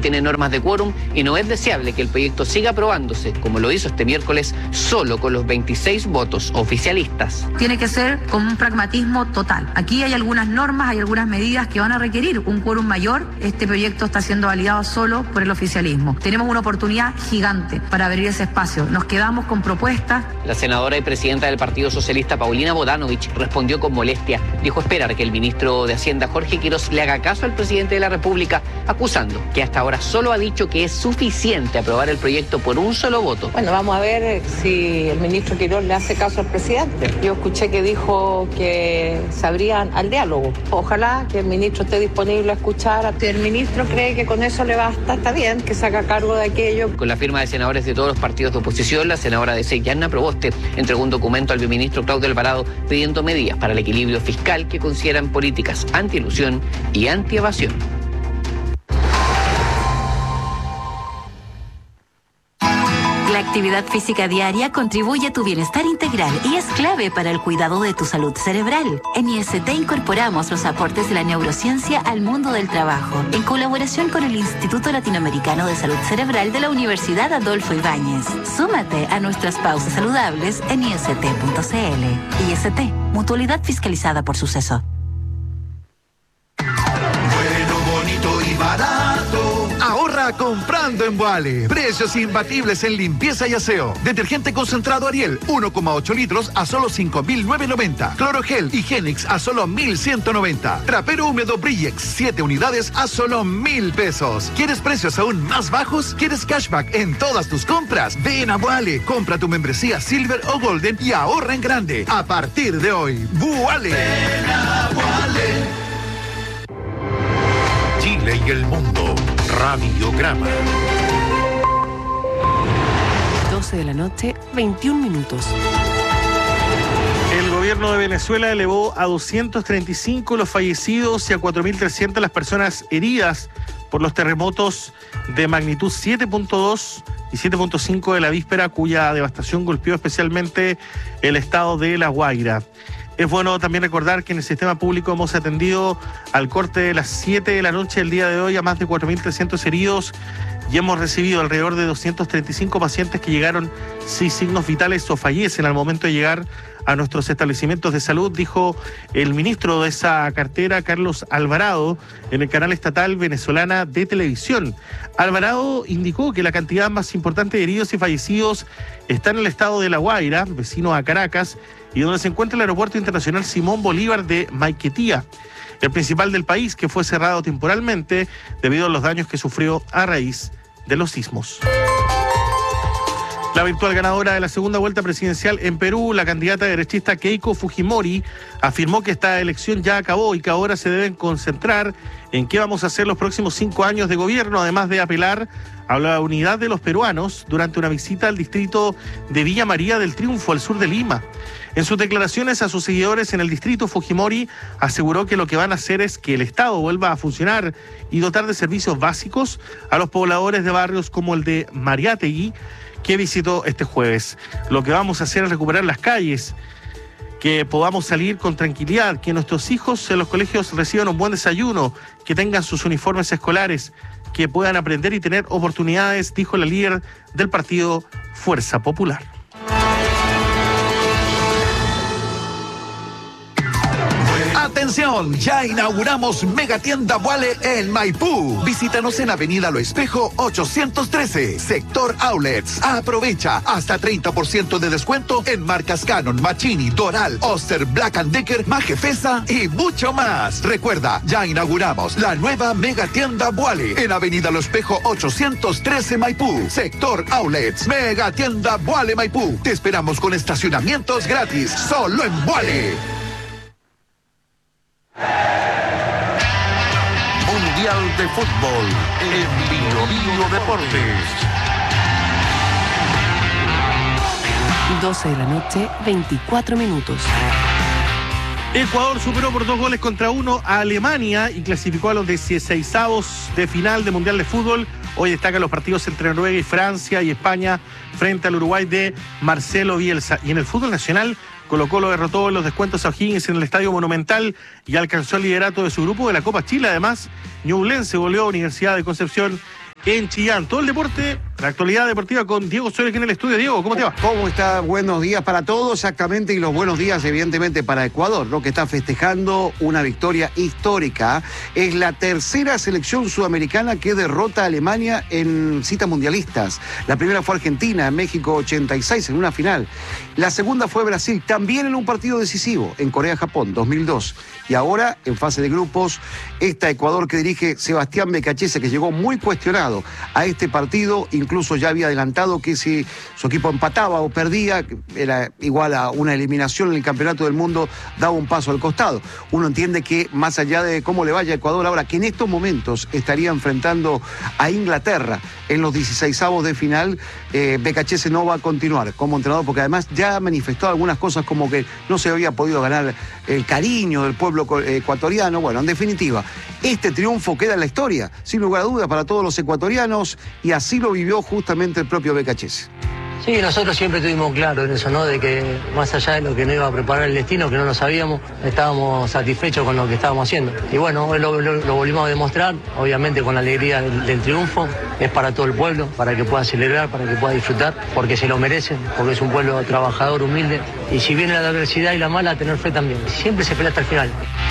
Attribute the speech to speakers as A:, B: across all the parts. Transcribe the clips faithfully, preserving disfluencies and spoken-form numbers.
A: tiene normas de quórum y no es deseable que el proyecto siga aprobándose, como lo hizo este miércoles, solo con los veintiséis votos oficialistas.
B: Tiene que ser con un pragmatismo total. Aquí hay algunas normas, hay algunas medidas que van a requerir un quórum mayor. Este proyecto está siendo validado solo por el oficialismo. Tenemos una oportunidad gigante para abrir ese espacio. Nos quedamos con propuestas.
A: La senadora y presidenta del Partido Socialista, Paulina Bodanovich, respondió con molestia. Dijo esperar que el ministro de Hacienda, Jorge Quiroz, le haga caso al presidente de la República, acusando que hasta ahora solo ha dicho que es suficiente aprobar el proyecto por un solo voto.
C: Bueno, vamos a ver si el ministro Quiroz le hace caso al presidente. Yo escuché que dijo que se abrían al diálogo. Ojalá que el ministro esté disponible a escuchar. Si el ministro cree que con eso le basta, está bien, que se haga cargo de aquello.
A: Con la firma de senadores de todos los partidos de oposición, la senadora de S E I, Yanna Proboste, entregó un documento al viceministro Claudio Alvarado pidiendo medidas para el equilibrio fiscal que consideran políticas anti-ilusión y anti-evasión.
D: La actividad física diaria contribuye a tu bienestar integral y es clave para el cuidado de tu salud cerebral. En I S T incorporamos los aportes de la neurociencia al mundo del trabajo, en colaboración con el Instituto Latinoamericano de Salud Cerebral de la Universidad Adolfo Ibáñez. Súmate a nuestras pausas saludables en i s t punto c l. I S T, mutualidad fiscalizada por Suceso.
E: Bueno, bonito y barato. Ahorra comprando en Vuale. Precios imbatibles en limpieza y aseo. Detergente concentrado Ariel, uno coma ocho litros a solo cinco mil novecientos noventa. Clorogel Higienix a solo mil ciento noventa. Trapero húmedo Brillex, siete unidades a solo mil pesos. ¿Quieres precios aún más bajos? ¿Quieres cashback en todas tus compras? Ven a Vuale. Compra tu membresía Silver o Golden y ahorra en grande. A partir de hoy, Vuale. Ven a Vuale. Chile y el mundo. Radiograma.
F: doce de la noche, veintiún minutos.
G: El gobierno de Venezuela elevó a doscientos treinta y cinco los fallecidos y a cuatro mil trescientas las personas heridas por los terremotos de magnitud siete punto dos y siete punto cinco de la víspera, cuya devastación golpeó especialmente el estado de La Guaira. Es bueno también recordar que en el sistema público hemos atendido al corte de las siete de la noche del día de hoy a más de cuatro mil trescientos heridos y hemos recibido alrededor de doscientos treinta y cinco pacientes que llegaron sin signos vitales o fallecen al momento de llegar a nuestros establecimientos de salud, dijo el ministro de esa cartera, Carlos Alvarado, en el canal estatal venezolana de televisión. Alvarado indicó que la cantidad más importante de heridos y fallecidos está en el estado de La Guaira, vecino a Caracas, y donde se encuentra el Aeropuerto Internacional Simón Bolívar de Maiquetía, el principal del país, que fue cerrado temporalmente debido a los daños que sufrió a raíz de los sismos. La virtual ganadora de la segunda vuelta presidencial en Perú, la candidata derechista Keiko Fujimori, afirmó que esta elección ya acabó y que ahora se deben concentrar en qué vamos a hacer los próximos cinco años de gobierno, además de apelar a la unidad de los peruanos durante una visita al distrito de Villa María del Triunfo, al sur de Lima. En sus declaraciones a sus seguidores en el distrito, Fujimori aseguró que lo que van a hacer es que el Estado vuelva a funcionar y dotar de servicios básicos a los pobladores de barrios como el de Mariátegui, que visitó este jueves. Lo que vamos a hacer es recuperar las calles, que podamos salir con tranquilidad, que nuestros hijos en los colegios reciban un buen desayuno, que tengan sus uniformes escolares, que puedan aprender y tener oportunidades, dijo la líder del partido Fuerza Popular.
E: Atención, ya inauguramos Megatienda Vuale en Maipú. Visítanos en Avenida Lo Espejo ochocientos trece, Sector Outlets. Aprovecha hasta treinta por ciento de descuento en marcas Canon, Machini, Doral, Oster, Black and Decker, Majefesa y mucho más. Recuerda, ya inauguramos la nueva Megatienda Vuale en Avenida Lo Espejo ochocientos trece, Maipú, Sector Outlets. Megatienda Vuale Maipú. Te esperamos con estacionamientos gratis, solo en Vuale.
H: Mundial de Fútbol en Bio Bio Deportes.
F: doce de la noche, veinticuatro minutos.
G: Ecuador superó por dos goles contra uno a Alemania y clasificó a los dieciseisavos de final de Mundial de Fútbol. Hoy destacan los partidos entre Noruega y Francia y España frente al Uruguay de Marcelo Bielsa. Y en el fútbol nacional, Colo-Colo derrotó en los descuentos a O'Higgins en el Estadio Monumental y alcanzó el liderato de su grupo de la Copa Chile. Además, Ñublense goleó a Universidad de Concepción en Chillán. Todo el deporte, la actualidad deportiva con Diego Soler aquí en el estudio. Diego, ¿cómo te va?
I: ¿Cómo está? Buenos días para todos, exactamente, y los buenos días evidentemente para Ecuador, ¿no? Que está festejando una victoria histórica. Es la tercera selección sudamericana que derrota a Alemania en citas mundialistas. La primera fue Argentina, en México ochenta y seis, en una final. La segunda fue Brasil, también en un partido decisivo, en Corea-Japón, dos mil dos. Y ahora, en fase de grupos, está Ecuador que dirige Sebastián Becachese, que llegó muy cuestionado a este partido, incluso ya había adelantado que si su equipo empataba o perdía, era igual a una eliminación en el Campeonato del Mundo, daba un paso al costado. Uno entiende que más allá de cómo le vaya a Ecuador ahora, que en estos momentos estaría enfrentando a Inglaterra en los dieciseisavos de final, eh, Becachese no va a continuar como entrenador, porque además ya manifestó algunas cosas como que no se había podido ganar el cariño del pueblo ecuatoriano. Bueno, en definitiva, este triunfo queda en la historia, sin lugar a dudas, para todos los ecuatorianos, y así lo vivió justamente el propio Becachese.
J: Sí, nosotros siempre estuvimos claros en eso, ¿no? De que más allá de lo que nos iba a preparar el destino, que no lo sabíamos, estábamos satisfechos con lo que estábamos haciendo. Y bueno, hoy lo, lo, lo volvimos a demostrar, obviamente con la alegría del, del triunfo. Es para todo el pueblo, para que pueda celebrar, para que pueda disfrutar, porque se lo merecen, porque es un pueblo trabajador, humilde. Y si viene la adversidad y la mala, tener fe también. Siempre se pelea hasta el final.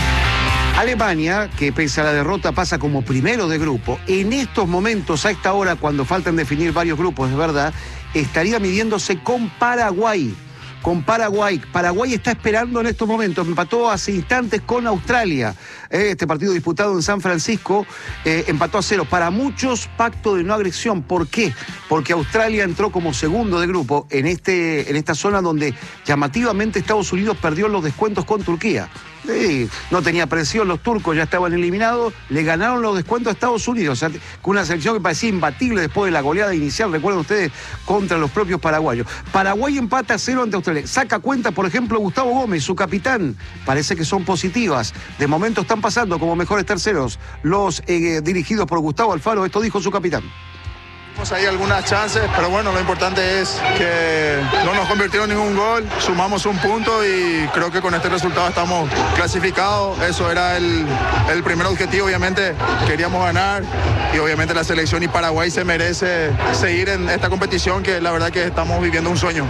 I: Alemania, que pese a la derrota pasa como primero de grupo, en estos momentos, a esta hora, cuando faltan definir varios grupos, es verdad, estaría midiéndose con Paraguay. Con Paraguay. Paraguay está esperando en estos momentos, empató hace instantes con Australia. Este partido disputado en San Francisco, eh, empató a cero. Para muchos, pacto de no agresión. ¿Por qué? Porque Australia entró como segundo de grupo en, este, en esta zona donde llamativamente Estados Unidos perdió los descuentos con Turquía. Sí, no tenía presión, los turcos ya estaban eliminados, le ganaron los descuentos a Estados Unidos, o sea, con una selección que parecía imbatible después de la goleada inicial, recuerdan ustedes, contra los propios paraguayos. Paraguay empata a cero ante Australia. Saca cuenta, por ejemplo, Gustavo Gómez, su capitán. Parece que son positivas. De momento están pasando como mejores terceros los eh, dirigidos por Gustavo Alfaro. Esto dijo su capitán.
K: Hay algunas chances, pero bueno, lo importante es que no nos convirtieron ningún gol, sumamos un punto y creo que con este resultado estamos clasificados. Eso era el, el primer objetivo, obviamente queríamos ganar y obviamente la selección y Paraguay se merece seguir en esta competición, que la verdad que estamos viviendo un sueño.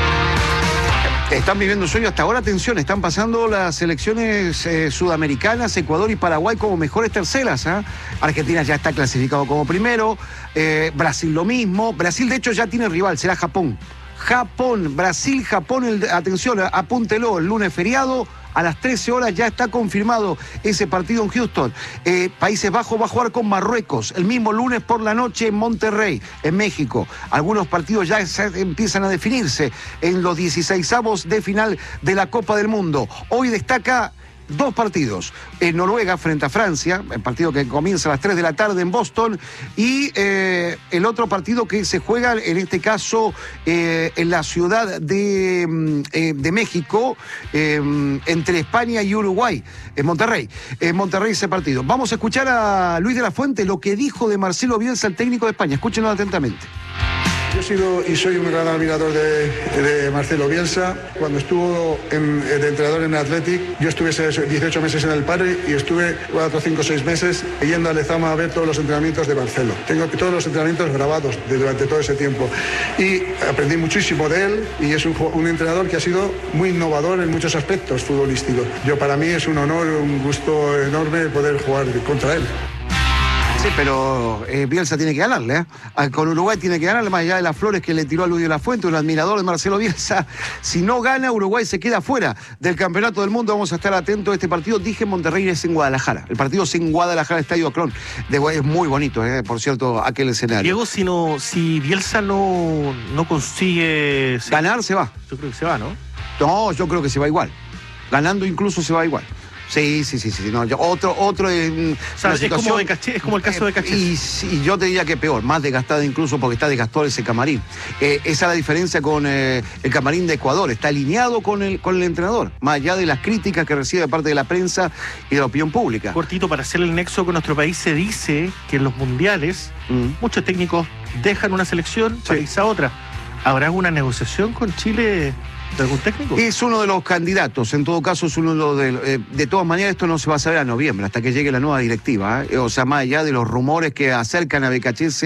I: Están viviendo un sueño hasta ahora, atención, están pasando las selecciones eh, sudamericanas, Ecuador y Paraguay como mejores terceras. ¿eh? Argentina ya está clasificado como primero, eh, Brasil lo mismo, Brasil de hecho ya tiene rival, será Japón. Japón, Brasil, Japón, el, atención, apúntelo, el lunes feriado, a las trece horas ya está confirmado ese partido en Houston. Eh, Países Bajos va a jugar con Marruecos el mismo lunes por la noche en Monterrey, en México. Algunos partidos ya se empiezan a definirse en los dieciseisavos de final de la Copa del Mundo. Hoy destaca dos partidos. En Noruega frente a Francia, el partido que comienza a las tres de la tarde en Boston, y eh, el otro partido que se juega, en este caso, eh, en la ciudad de, eh, de México, eh, entre España y Uruguay, en Monterrey. En Monterrey ese partido. Vamos a escuchar a Luis de la Fuente lo que dijo de Marcelo Bielsa, el técnico de España. Escúchenlo atentamente.
L: Yo he sido y soy un gran admirador de, de Marcelo Bielsa. Cuando estuvo en, de entrenador en Athletic, yo estuve dieciocho meses en el Padre y estuve cuatro, cinco, seis meses yendo a Lezama a ver todos los entrenamientos de Marcelo. Tengo todos los entrenamientos grabados de, durante todo ese tiempo y aprendí muchísimo de él, y es un, un entrenador que ha sido muy innovador en muchos aspectos futbolísticos. Yo, para mí es un honor, un gusto enorme poder jugar contra él.
I: Sí, pero eh, Bielsa tiene que ganarle, ¿eh? Con Uruguay tiene que ganarle, más allá de las flores que le tiró a Luis de la Fuente, un admirador de Marcelo Bielsa. Si no gana, Uruguay se queda fuera del Campeonato del Mundo. Vamos a estar atentos a este partido. Dije Monterrey, es en Guadalajara. El partido es en Guadalajara, Estadio Akron. Es muy bonito, ¿eh? Por cierto, aquel escenario.
G: Diego, si, no, si Bielsa no, no consigue
I: ganar, se va.
G: Yo creo que se va, ¿no?
I: No, yo creo que se va igual. Ganando incluso se va igual. Sí, sí, sí, sí. No, yo, otro, otro eh,
G: o sea, es, situación, como de Caché, es como el caso de Caché.
I: Y, y yo te diría que peor, más desgastada incluso porque está desgastado ese camarín. Eh, esa es la diferencia con eh, el camarín de Ecuador. Está alineado con el, con el entrenador, más allá de las críticas que recibe de parte de la prensa y de la opinión pública.
G: Cortito, para hacer el nexo con nuestro país, se dice que en los mundiales mm. muchos técnicos dejan una selección sí. para irse a otra. ¿Habrá una negociación con Chile de algún técnico?
I: Es uno de los candidatos, en todo caso es uno de eh, de todas maneras esto no se va a saber a noviembre, hasta que llegue la nueva directiva, ¿eh? O sea, más allá de los rumores que acercan a Becachese